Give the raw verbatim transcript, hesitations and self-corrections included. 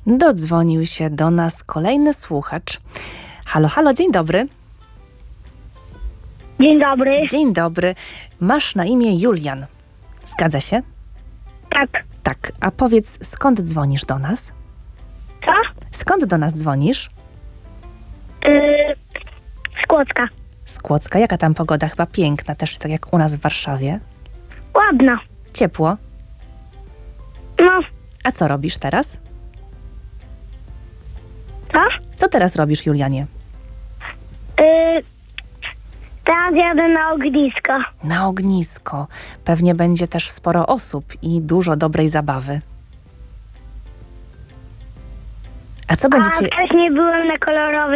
Dodzwonił się do nas kolejny słuchacz. Halo, halo, dzień dobry. Dzień dobry. Dzień dobry. Masz na imię Julian. Zgadza się? Tak. Tak. A powiedz, skąd dzwonisz do nas? Co? Skąd do nas dzwonisz? Yy, z Kłodzka. Z Kłodzka. Jaka tam pogoda? Chyba piękna też, tak jak u nas w Warszawie. Ładna. Ciepło. No. A co robisz teraz? Co? Co teraz robisz, Julianie? Yy, teraz jadę na ognisko. Na ognisko. Pewnie będzie też sporo osób i dużo dobrej zabawy. A co A będziecie... też nie byłem na kolorowej